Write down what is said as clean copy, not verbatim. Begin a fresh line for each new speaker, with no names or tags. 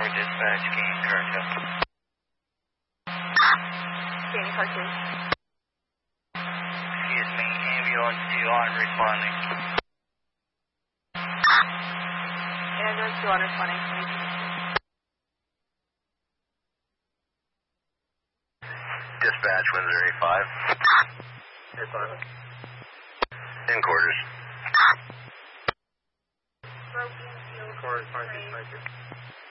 dispatch, gaining car 2.
Gaining car 2.
Excuse me, ambulance 2 on responding.
Ambulance 2 on responding.
Dispatch, Windsor 85. 85. In quarters.
Broken field.
Quarters, 5 dispatcher.